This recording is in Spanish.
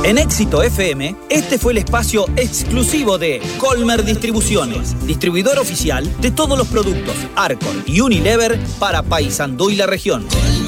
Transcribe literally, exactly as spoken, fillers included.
En Éxito F M, este fue el espacio exclusivo de Colmer Distribuciones, distribuidor oficial de todos los productos Arcor y Unilever para Paysandú y la región.